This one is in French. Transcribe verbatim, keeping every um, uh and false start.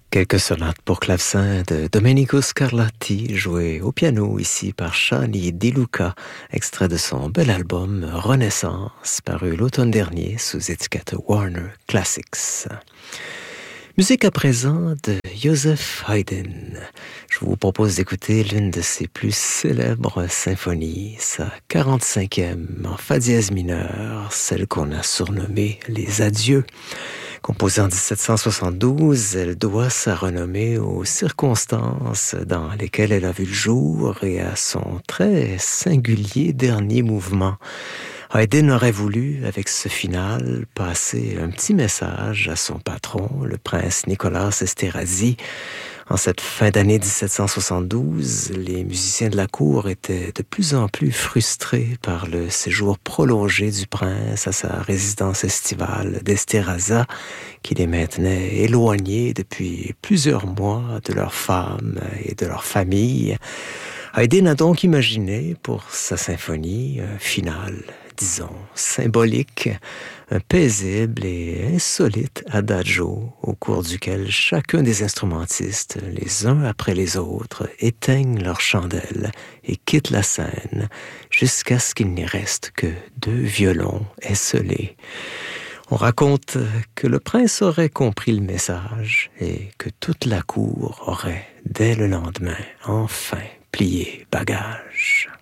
Quelques sonates pour clavecin de Domenico Scarlatti, joué au piano ici par Shani Di Luca, extrait de son bel album Renaissance, paru l'automne dernier sous étiquette Warner Classics. Musique à présent de Joseph Haydn. Je vous propose d'écouter l'une de ses plus célèbres symphonies, sa quarante-cinquième en fa dièse mineur, celle qu'on a surnommée Les Adieux. Composée en dix-sept cent soixante-douze, elle doit sa renommée aux circonstances dans lesquelles elle a vu le jour et à son très singulier dernier mouvement. Haydn aurait voulu, avec ce final, passer un petit message à son patron, le prince Nicolas Esterhazy. En cette fin d'année dix-sept cent soixante-douze, les musiciens de la cour étaient de plus en plus frustrés par le séjour prolongé du prince à sa résidence estivale d'Esterháza, qui les maintenait éloignés depuis plusieurs mois de leurs femmes et de leurs familles. Haydn a donc imaginé pour sa symphonie un final, disons, symbolique, un paisible et insolite adagio au cours duquel chacun des instrumentistes, les uns après les autres, éteignent leurs chandelles et quittent la scène jusqu'à ce qu'il n'y reste que deux violons esselés. On raconte que le prince aurait compris le message et que toute la cour aurait, dès le lendemain, enfin plié bagage.